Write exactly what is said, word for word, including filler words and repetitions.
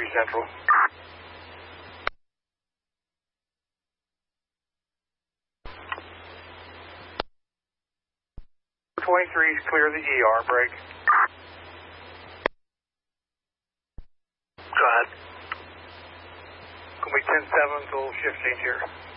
Central. twenty-three is clear the E R, break. Go ahead. Gonna be ten seven, so shift change here.